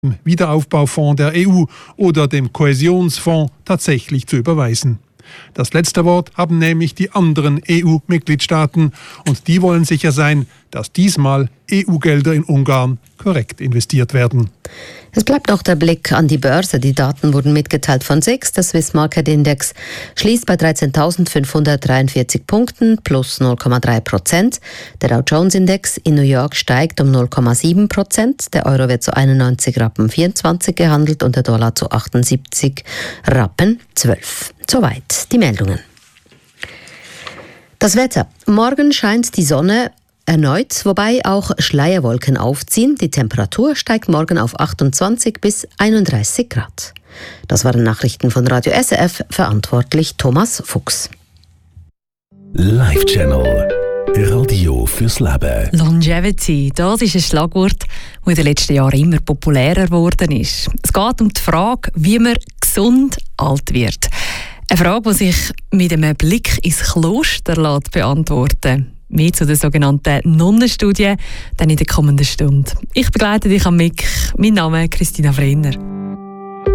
Wiederaufbaufonds der EU oder dem Kohäsionsfonds tatsächlich zu überweisen. Das letzte Wort haben nämlich die anderen EU-Mitgliedstaaten und die wollen sicher sein, dass diesmal EU-Gelder in Ungarn korrekt investiert werden. Es bleibt noch der Blick an die Börse. Die Daten wurden mitgeteilt von SIX. Der Swiss Market Index schließt bei 13.543 Punkten plus 0,3%. Der Dow Jones Index in New York steigt um 0,7%. Der Euro wird zu 91,24 gehandelt und der Dollar zu 78,12. Soweit die Meldungen. Das Wetter. Morgen scheint die Sonne erneut, wobei auch Schleierwolken aufziehen. Die Temperatur steigt morgen auf 28 bis 31 Grad. Das waren Nachrichten von Radio SRF, verantwortlich Thomas Fuchs. Live-Channel. Radio fürs Leben. Longevity, das ist ein Schlagwort, das in den letzten Jahren immer populärer geworden ist. Es geht um die Frage, wie man gesund alt wird. Eine Frage, die sich mit einem Blick ins Kloster beantworten lässt. Mehr zu der sogenannten Nonnenstudie dann in der kommenden Stunde. Ich begleite dich am Mic. Mein Name ist Christina Brenner.